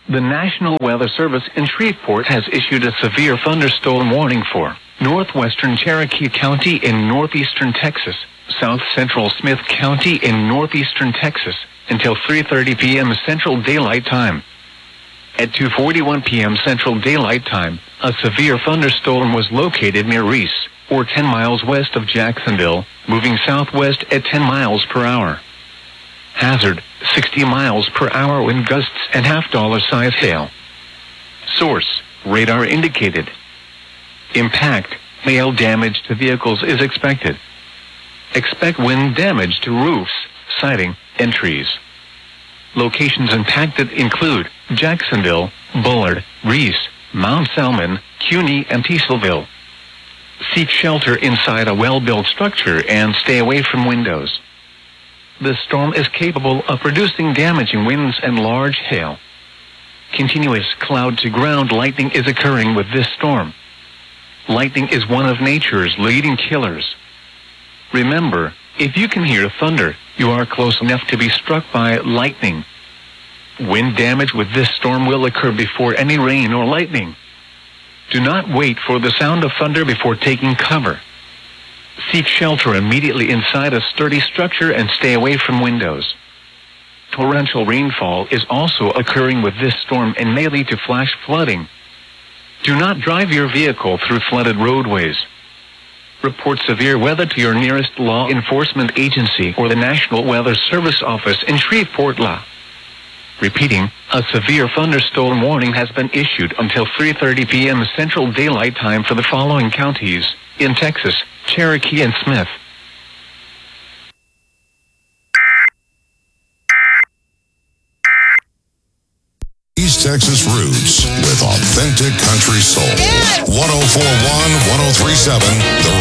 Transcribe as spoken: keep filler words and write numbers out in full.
The National Weather Service in Shreveport has issued a severe thunderstorm warning for northwestern Cherokee County in northeastern Texas, south central Smith County in northeastern Texas, until three thirty p.m. Central Daylight Time. At two forty-one p.m. Central Daylight Time, a severe thunderstorm was located near Reese, or ten miles west of Jacksonville, moving southwest at ten miles per hour. Hazard, sixty miles per hour wind gusts and half-dollar size hail. Source, radar indicated. Impact, hail damage to vehicles is expected. Expect wind damage to roofs, siding, and trees. Locations impacted include Jacksonville, Bullard, Reese, Mount Salmon, Cuney, and Teasville. Seek shelter inside a well-built structure and stay away from windows. The storm is capable of producing damaging winds and large hail. Continuous cloud-to-ground lightning is occurring with this storm. Lightning is one of nature's leading killers. Remember, if you can hear thunder, you are close enough to be struck by lightning. Wind damage with this storm will occur before any rain or lightning. Do not wait for the sound of thunder before taking cover. Seek shelter immediately inside a sturdy structure and stay away from windows. Torrential rainfall is also occurring with this storm and may lead to flash flooding. Do not drive your vehicle through flooded roadways. Report severe weather to your nearest law enforcement agency or the National Weather Service office in Shreveport. La. Repeating, a severe thunderstorm warning has been issued until three thirty p.m. Central Daylight Time for the following counties in Texas: Cherokee and Smith. East Texas roots with authentic country soul. one oh four point one, one oh three point seven, The